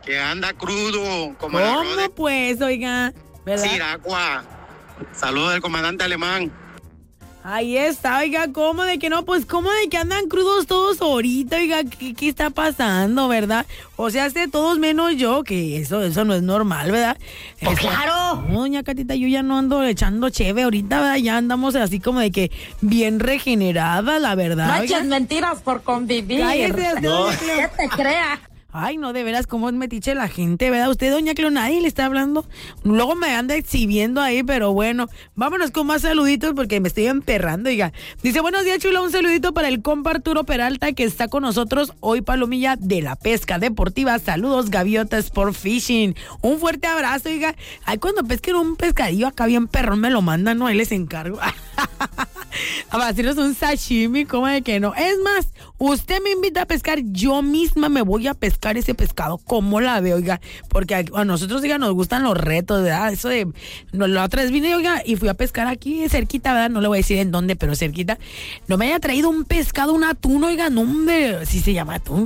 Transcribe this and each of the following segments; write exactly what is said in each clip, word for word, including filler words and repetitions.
Que anda crudo, como el ¿Cómo arroz de pues, oiga? ¿Verdad? Siracua. Saludos del comandante alemán. Ahí está, oiga, ¿cómo de que no? Pues, ¿cómo de que andan crudos todos ahorita? Oiga, ¿qué, qué está pasando, verdad? O sea, hace todos menos yo, que eso, eso no es normal, ¿verdad? Pues Eso- claro. No, doña Catita, yo ya no ando echando cheve ahorita, ¿verdad? Ya andamos así como de que bien regenerada, la verdad. No oiga. eches mentiras por convivir. Cállese, usted, No. doña Cleo. ¿Qué te crea? Ay, no, de veras, cómo es metiche la gente, ¿verdad? Usted, doña Cleo, nadie le está hablando. Luego me anda exhibiendo ahí, pero bueno. Vámonos con más saluditos porque me estoy emperrando, oiga. Dice, buenos días, chula, un saludito para el compa Arturo Peralta que está con nosotros hoy, palomilla de la pesca deportiva. Saludos, Gaviota Sport Fishing. Un fuerte abrazo, oiga. Ay, cuando pesquen un pescadillo acá bien perrón, me lo mandan, ¿no? Ahí les encargo. A hacernos un sashimi, ¿cómo de que no? Es más, usted me invita a pescar, yo misma me voy a pescar ese pescado. ¿Cómo la veo, oiga? Porque a, a nosotros, oiga, nos gustan los retos, ¿verdad? Eso de... No, la otra vez vine, oiga, y fui a pescar aquí cerquita, ¿verdad? No le voy a decir en dónde, pero cerquita. No me haya traído un pescado, un atún, oiga, no, hombre, sí se llama atún.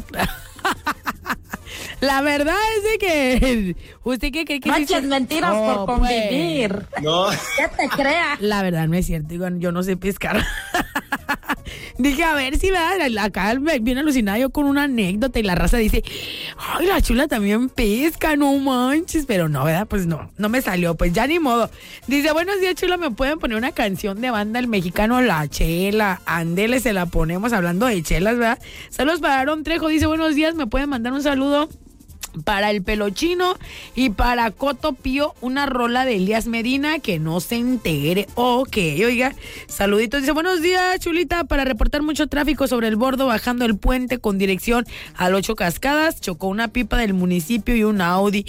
La verdad es de que... ¿Usted qué cree que... No sí eches se- mentiras Oh, por convivir. No. ¿Qué te crea? La verdad no es cierto, digo, yo no sé pescar. Dije, a ver si ¿verdad? Acá me viene alucinada yo con una anécdota y la raza dice, ay, la chula también pesca, no manches, pero no, ¿verdad? Pues no, no me salió, pues ya ni modo. Dice, buenos días, chula, ¿me pueden poner una canción de banda el mexicano La Chela? Andele, se la ponemos hablando de chelas, ¿verdad? Saludos para Aaron Trejo, dice, buenos días, ¿me pueden mandar un saludo? Para el Pelochino y para Coto Pío, una rola de Elías Medina que no se entere. Ok, oiga, saluditos. Dice, buenos días, chulita, para reportar mucho tráfico sobre el bordo bajando el puente con dirección al Ocho Cascadas. Chocó una pipa del municipio y un Audi.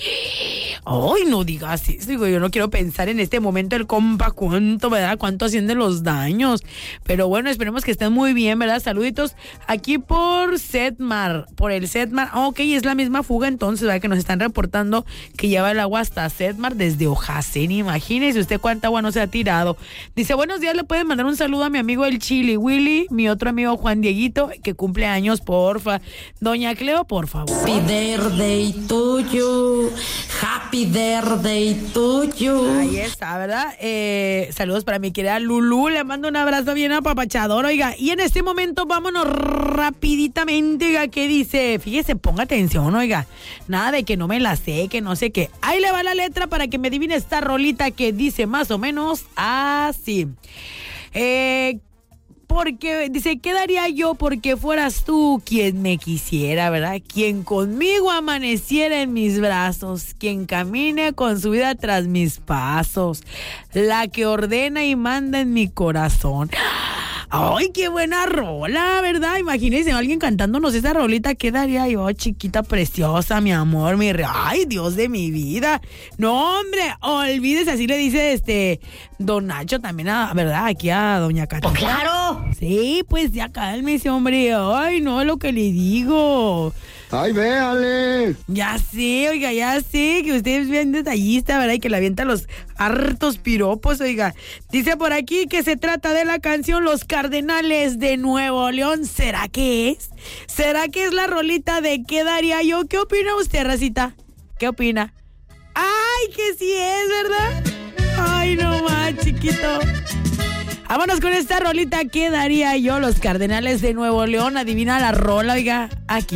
Ay, no digas eso, digo, yo no quiero pensar en este momento el compa cuánto, ¿verdad? Cuánto ascienden los daños. Pero bueno, esperemos que estén muy bien, ¿verdad? Saluditos aquí por Setmar, por el Setmar. Ok, es la misma fuga entonces, ¿verdad? Que nos están reportando que lleva el agua hasta Setmar desde Ojacén. Imagínese usted cuánta agua no se ha tirado. Dice, buenos días, le pueden mandar un saludo a mi amigo el Chili Willy, mi otro amigo Juan Dieguito, que cumple años, porfa. Doña Cleo, por favor. Happy birthday to you. Happy birthday to you. Ahí está, ¿verdad? Eh, saludos para mi querida Lulú. Le mando un abrazo bien apapachador, oiga. Y en este momento vámonos rapiditamente, oiga. ¿Qué dice? Fíjese, ponga atención, oiga. Nada de que no me la sé, que no sé qué. Ahí le va la letra para que me adivine esta rolita que dice más o menos así. Eh... Porque, dice, ¿qué daría yo porque fueras tú quien me quisiera, verdad? Quien conmigo amaneciera en mis brazos, quien camine con su vida tras mis pasos, la que ordena y manda en mi corazón. ¡Ay, qué buena rola!, ¿verdad? Imagínense alguien cantándonos esa rolita. ¿Qué daría yo, chiquita preciosa, mi amor, mi re... ¡Ay, Dios de mi vida! No, hombre, olvídese, así le dice este don Nacho también, a, ¿verdad? Aquí a doña Catita. Pues claro. Sí, pues ya cálmese, hombre. Ay, no, lo que le digo. Ay, véale. Ya sé, oiga, ya sé que usted es bien detallista, ¿verdad? Y que le avienta los hartos piropos, oiga. Dice por aquí que se trata de la canción Los Cardenales de Nuevo León. ¿Será que es? ¿Será que es la rolita de ¿qué daría yo? ¿Qué opina usted, racita? ¿Qué opina? ¡Ay, que sí es, ¿verdad? Ay, no más, chiquito. Vámonos con esta rolita. ¿Qué daría yo? Los Cardenales de Nuevo León. Adivina la rola, oiga. Aquí.